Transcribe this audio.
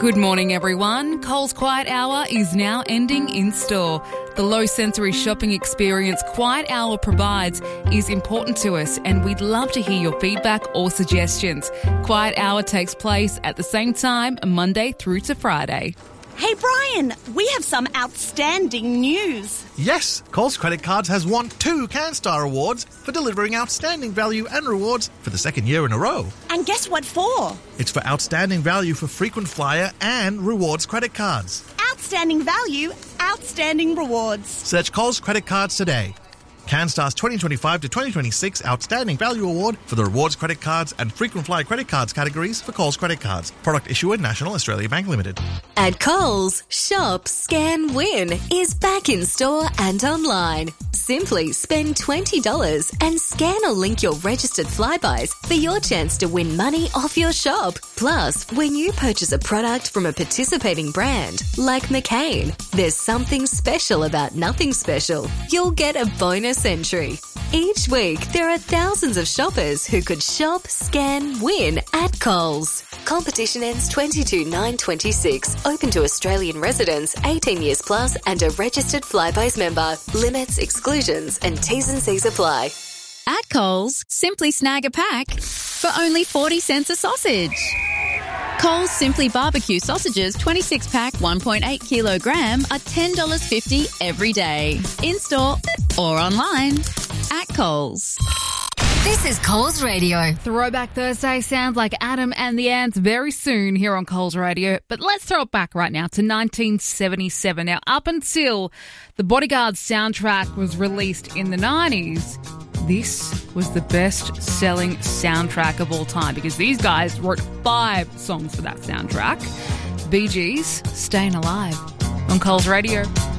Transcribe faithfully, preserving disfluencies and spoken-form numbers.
Good morning, everyone. Coles Quiet Hour is now ending in store. The low sensory shopping experience Quiet Hour provides is important to us, and we'd love to hear your feedback or suggestions. Quiet Hour takes place at the same time, Monday through to Friday. Hey, Brian, we have some outstanding news. Yes, Coles Credit Cards has won two CanStar Awards for delivering outstanding value and rewards for the second year in a row. And guess what for? It's for outstanding value for frequent flyer and rewards credit cards. Outstanding value, outstanding rewards. Search Coles Credit Cards today. CanStar's twenty twenty-five to twenty twenty-six Outstanding Value Award for the rewards credit cards and frequent flyer credit cards categories for Coles Credit Cards. Product issuer National Australia Bank Limited. At Coles, Shop, Scan, Win is back in store and online. Simply spend twenty dollars and scan or link your registered Flybys for your chance to win money off your shop. Plus, when you purchase a product from a participating brand like McCain, there's something special about nothing special. You'll get a bonus entry. Each week, there are thousands of shoppers who could shop, scan, win at Coles. Competition ends twenty-two nine twenty-six. Open to Australian residents, eighteen years plus and a registered Flybys member. Limits, exclusions and T's and C's apply. At Coles, simply snag a pack for only forty cents a sausage. Coles Simply Barbecue sausages twenty-six pack one point eight kilogram are ten dollars fifty every day. In-store or online at Coles. This is Coles Radio. Throwback Thursday sounds like Adam and the Ants very soon here on Coles Radio. But let's throw it back right now to nineteen seventy-seven. Now, up until the Bodyguard soundtrack was released in the nineties, this was the best-selling soundtrack of all time because these guys wrote five songs for that soundtrack. Bee Gees, Staying Alive on Coles Radio.